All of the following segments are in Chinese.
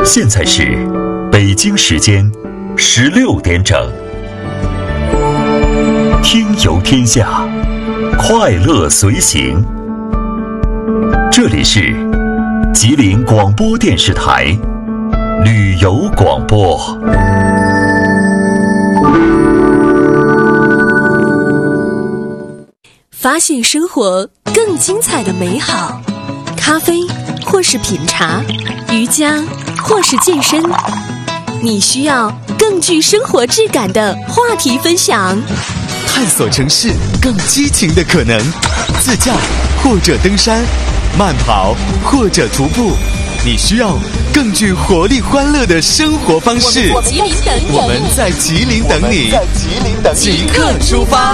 现在是北京时间16点整。听游天下，快乐随行。这里是吉林广播电视台旅游广播。 发现生活更精彩的美好，咖啡或是品茶，瑜伽或是健身，你需要更具生活质感的话题分享， 探索城市更激情的可能，自驾或者登山，慢跑或者徒步，你需要更具活力欢乐的生活方式。我们在吉林等你，即刻出发。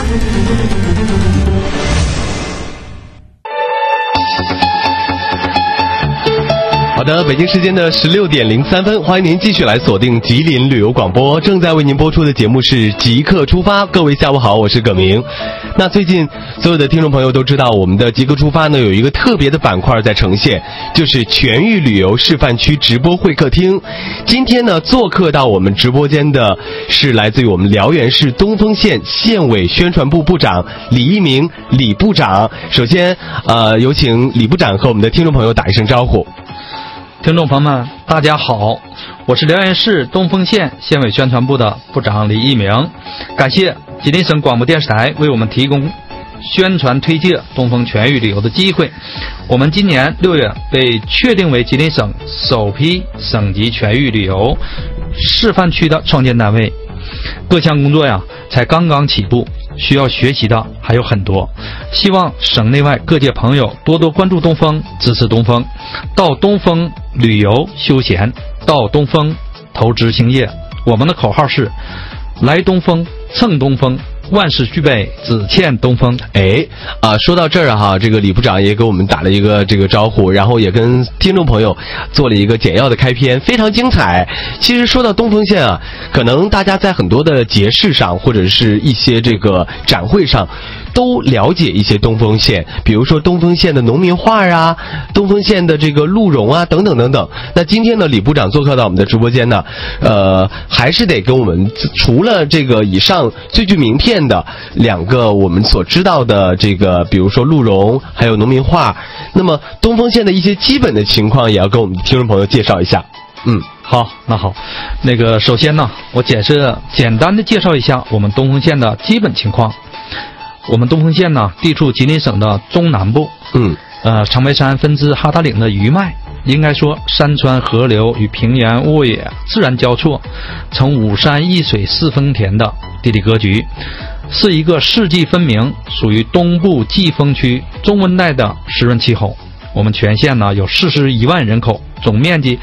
好的，北京时间的16点03分，欢迎您继续来锁定吉林旅游广播，正在为您播出的节目是即刻出发。各位下午好，我是葛明。那最近所有的听众朋友都知道，我们的即刻出发呢有一个特别的板块在呈现，就是全域旅游示范区直播会客厅。今天呢做客到我们直播间的是来自于我们辽源市东丰县县委宣传部部长李一鸣李部长。首先有请李部长和我们的听众朋友打一声招呼。 听众朋友们大家好，我是辽源市东丰县县委宣传部的部长李一鸣，感谢吉林省广播电视台为我们提供宣传推介东丰全域旅游的机会。我们今年6月被确定为吉林省首批省级全域旅游示范区的创建单位，各项工作才刚刚起步，需要学习的还有很多，希望省内外各界朋友多多关注东丰，支持东丰，到东丰旅游休闲，到东丰投资兴业。我们的口号是来东丰蹭东丰，万事俱备只欠东风。 说到这儿哈，这个李部长也给我们打了一个这个招呼，然后也跟听众朋友做了一个简要的开篇，非常精彩。其实说到东丰县可能大家在很多的节事上或者是一些这个展会上都了解一些东丰县，比如说东丰县的农民画东丰县的这个鹿茸等等等等。那今天呢，李部长做客到我们的直播间呢，还是得跟我们除了这个以上最具名片的2个我们所知道的这个，比如说鹿茸还有农民画，那么东丰县的一些基本的情况也要跟我们听众朋友介绍一下。 好，那个首先呢，我简单的介绍一下我们东丰县的基本情况。我们东丰县呢，地处吉林省的中南部，长白山分支哈达岭的余脉，应该说山川河流与平原沃野自然交错，呈5山1水4丰田的地理格局，是一个四季分明，属于东部季风区中温带的湿润气候。我们全县呢有41万人口，总面积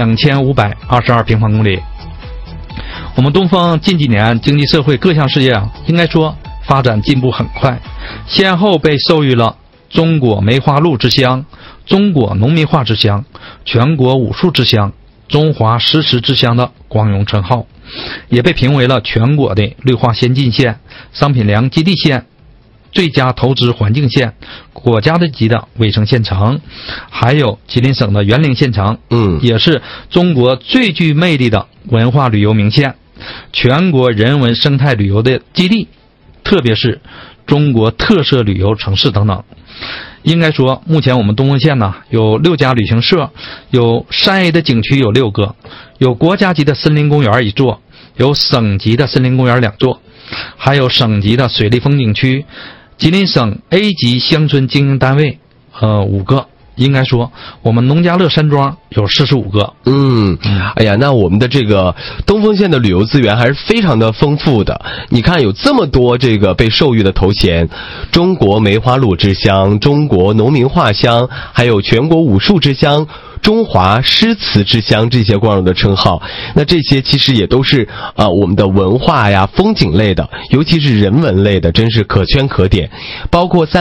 2522平方公里。我们东丰近几年经济社会各项事业应该说发展进步很快，先后被授予了中国梅花鹿之乡、中国农民画之乡、全国武术之乡、中华诗词之乡的光荣称号，也被评为了全国的绿化先进县、商品粮基地县、最佳投资环境县、国家级的卫生县城，还有吉林省的园林县城，也是中国最具魅力的文化旅游名县，全国人文生态旅游的基地，特别是中国特色旅游城市等等。应该说目前我们东丰县呢有6家旅行社，有3A 的景区有6个，有国家级的森林公园1座，有省级的森林公园2座，还有省级的水利风景区，吉林省 A 级乡村经营单位5个。应该说我们农家乐山庄有45个。那我们的这个东丰县的旅游资源还是非常的丰富的。你看有这么多这个被授予的头衔，中国梅花鹿之乡、中国农民画乡，还有全国武术之乡、中华诗词之乡，这些光荣的称号。那这些其实也都是我们的文化风景类的，尤其是人文类的，真是可圈可点。包括